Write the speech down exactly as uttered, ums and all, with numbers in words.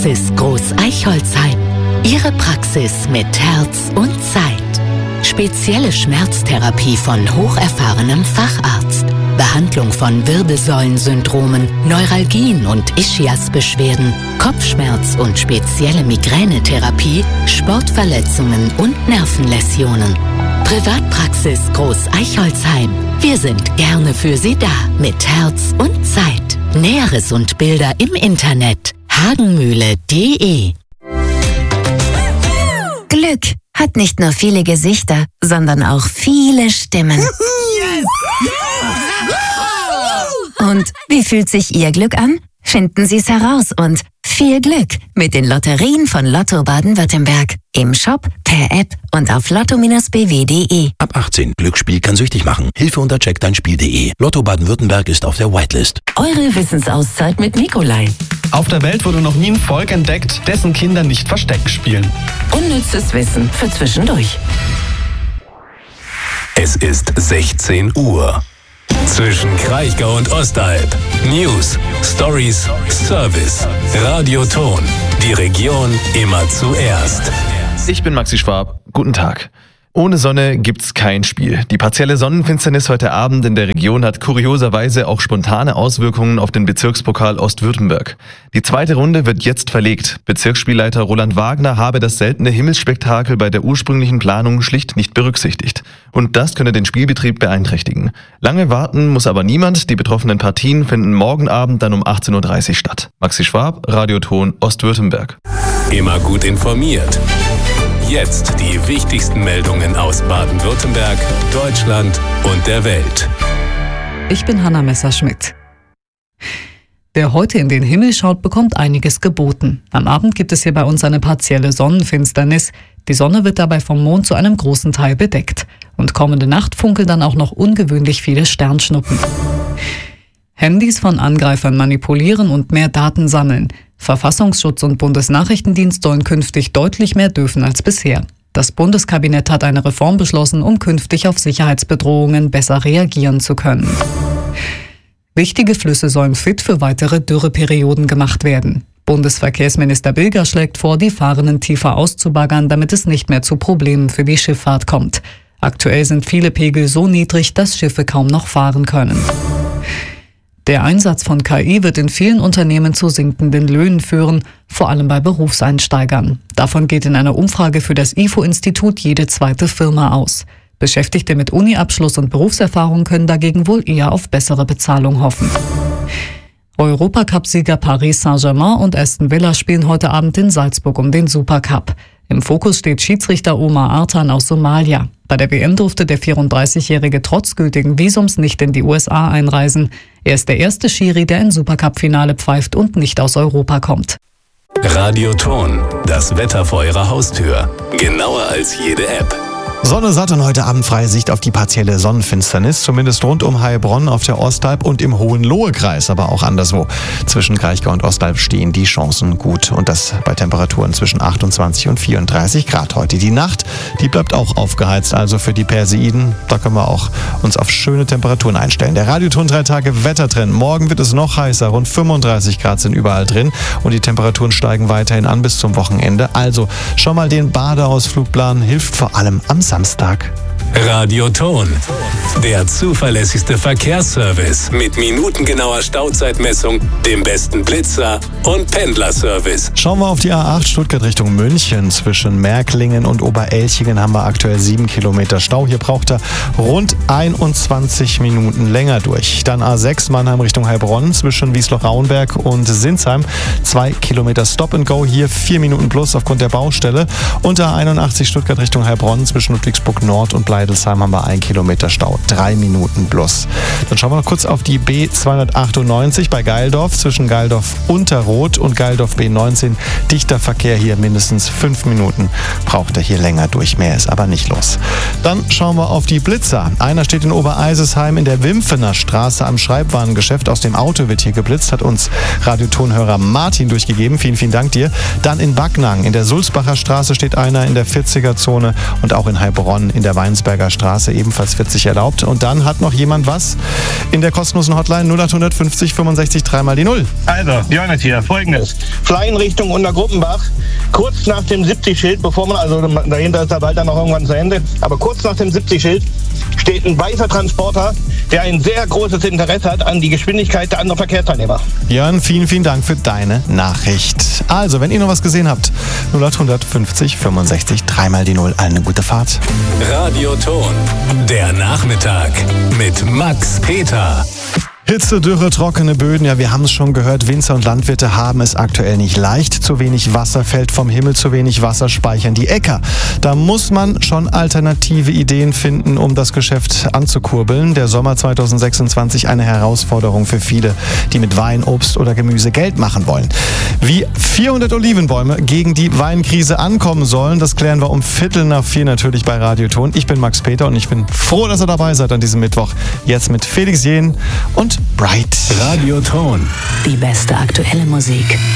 Praxis Groß-Eichholzheim. Ihre Praxis mit Herz und Zeit. Spezielle Schmerztherapie von hocherfahrenem Facharzt. Behandlung von Wirbelsäulensyndromen, Neuralgien und Ischiasbeschwerden, Kopfschmerz und spezielle Migränetherapie, Sportverletzungen und Nervenläsionen. Privatpraxis Groß-Eichholzheim. Wir sind gerne für Sie da mit Herz und Zeit. Näheres und Bilder im Internet hagenmühle punkt de. Glück hat nicht nur viele Gesichter, sondern auch viele Stimmen. Und wie fühlt sich Ihr Glück an? Finden Sie es heraus und viel Glück mit den Lotterien von Lotto Baden-Württemberg. Im Shop, per App und auf lotto Bindestrich b w punkt de. Ab achtzehn. Glücksspiel kann süchtig machen. Hilfe unter check dein spiel punkt de. Lotto Baden-Württemberg ist auf der Whitelist. Eure Wissensauszeit mit Nikolai. Auf der Welt wurde noch nie ein Volk entdeckt, dessen Kinder nicht Versteck spielen. Unnützes Wissen für zwischendurch. Es ist sechzehn Uhr. Zwischen Kraichgau und Ostalb. News, Stories, Service. Radioton. Die Region immer zuerst. Ich bin Maxi Schwab. Guten Tag. Ohne Sonne gibt's kein Spiel. Die partielle Sonnenfinsternis heute Abend in der Region hat kurioserweise auch spontane Auswirkungen auf den Bezirkspokal Ostwürttemberg. Die zweite Runde wird jetzt verlegt. Bezirksspielleiter Roland Wagner habe das seltene Himmelsspektakel bei der ursprünglichen Planung schlicht nicht berücksichtigt. Und das könne den Spielbetrieb beeinträchtigen. Lange warten muss aber niemand. Die betroffenen Partien finden morgen Abend dann um achtzehn Uhr dreißig statt. Maxi Schwab, Radioton Ostwürttemberg. Immer gut informiert. Jetzt die wichtigsten Meldungen aus Baden-Württemberg, Deutschland und der Welt. Ich bin Hanna Messerschmidt. Wer heute in den Himmel schaut, bekommt einiges geboten. Am Abend gibt es hier bei uns eine partielle Sonnenfinsternis. Die Sonne wird dabei vom Mond zu einem großen Teil bedeckt. Und kommende Nacht funkeln dann auch noch ungewöhnlich viele Sternschnuppen. Handys von Angreifern manipulieren und mehr Daten sammeln. Verfassungsschutz und Bundesnachrichtendienst sollen künftig deutlich mehr dürfen als bisher. Das Bundeskabinett hat eine Reform beschlossen, um künftig auf Sicherheitsbedrohungen besser reagieren zu können. Wichtige Flüsse sollen fit für weitere Dürreperioden gemacht werden. Bundesverkehrsminister Bilger schlägt vor, die Fahrenden tiefer auszubaggern, damit es nicht mehr zu Problemen für die Schifffahrt kommt. Aktuell sind viele Pegel so niedrig, dass Schiffe kaum noch fahren können. Der Einsatz von K I wird in vielen Unternehmen zu sinkenden Löhnen führen, vor allem bei Berufseinsteigern. Davon geht in einer Umfrage für das I F O-Institut jede zweite Firma aus. Beschäftigte mit Uni-Abschluss und Berufserfahrung können dagegen wohl eher auf bessere Bezahlung hoffen. Europacup-Sieger Paris Saint-Germain und Aston Villa spielen heute Abend in Salzburg um den Supercup. Im Fokus steht Schiedsrichter Omar Artan aus Somalia. Bei der W M durfte der vierunddreißigjährige trotz gültigen Visums nicht in die U S A einreisen. Er ist der erste Schiri, der ein Supercup-Finale pfeift und nicht aus Europa kommt. Radioton, das Wetter vor Ihrer Haustür. Genauer als jede App. Sonne satt und heute Abend freie Sicht auf die partielle Sonnenfinsternis, zumindest rund um Heilbronn auf der Ostalb und im Hohenlohe-Kreis, aber auch anderswo. Zwischen Kraichgau und Ostalb stehen die Chancen gut und das bei Temperaturen zwischen achtundzwanzig und vierunddreißig Grad heute. Die Nacht, die bleibt auch aufgeheizt, also für die Perseiden, da können wir auch uns auf schöne Temperaturen einstellen. Der Radioton drei Tage Wettertrend. Morgen wird es noch heißer, rund fünfunddreißig Grad sind überall drin und die Temperaturen steigen weiterhin an bis zum Wochenende. Also schon mal den Badeausflug planen, hilft vor allem am Samstag. Radioton, der zuverlässigste Verkehrsservice mit minutengenauer Stauzeitmessung, dem besten Blitzer und Pendlerservice. Schauen wir auf die A acht Stuttgart Richtung München. Zwischen Märklingen und Oberelchingen haben wir aktuell sieben Kilometer Stau. Hier braucht er rund einundzwanzig Minuten länger durch. Dann A sechs Mannheim Richtung Heilbronn zwischen Wiesloch-Rauenberg und Sinsheim. Zwei Kilometer Stop and Go, hier vier Minuten plus aufgrund der Baustelle. Und A einundachtzig Stuttgart Richtung Heilbronn zwischen Ludwigsburg Nord und Bleidelsheim haben wir ein Kilometer Stau, drei Minuten plus. Dann schauen wir noch kurz auf die B zweihundertachtundneunzig bei Geildorf zwischen Geildorf Unterroth und Geildorf B neunzehn. Dichter Verkehr hier, mindestens fünf Minuten braucht er hier länger durch, mehr ist aber nicht los. Dann schauen wir auf die Blitzer. Einer steht in Obereisesheim in der Wimpfener Straße am Schreibwarengeschäft. Aus dem Auto wird hier geblitzt, hat uns Radiotonhörer Martin durchgegeben. Vielen, vielen Dank dir. Dann in Backnang in der Sulzbacher Straße steht einer in der vierziger Zone und auch in Heilbronn Heilbronn in der Weinsberger Straße, ebenfalls vierzig erlaubt. Und dann hat noch jemand was in der kostenlosen Hotline null acht fünfzig fünfundsechzig dreimal die Null. Also, Johannes hier, folgendes. Fleien Richtung Untergruppenbach, kurz nach dem siebzig-Schild, bevor man, also dahinter ist der Wald dann noch irgendwann zu Ende, aber kurz nach dem siebzig-Schild steht ein weißer Transporter, der ein sehr großes Interesse hat an die Geschwindigkeit der anderen Verkehrsteilnehmer. Jörn, vielen, vielen Dank für deine Nachricht. Also, wenn ihr noch was gesehen habt, null acht fünfzig fünfundsechzig dreimal die Null. Allen eine gute Fahrt. Radioton, der Nachmittag mit Max Peter. Hitze, Dürre, trockene Böden, ja, wir haben es schon gehört, Winzer und Landwirte haben es aktuell nicht leicht. Zu wenig Wasser fällt vom Himmel, zu wenig Wasser speichern die Äcker. Da muss man schon alternative Ideen finden, um das Geschäft anzukurbeln. Der Sommer zweitausendsechsundzwanzig eine Herausforderung für viele, die mit Wein, Obst oder Gemüse Geld machen wollen. Wie vierhundert Olivenbäume gegen die Weinkrise ankommen sollen, das klären wir um Viertel nach vier natürlich bei Radioton. Ich bin Max Peter und ich bin froh, dass ihr dabei seid an diesem Mittwoch. Jetzt mit Felix Jähn und Bright. Radioton. Die beste aktuelle Musik.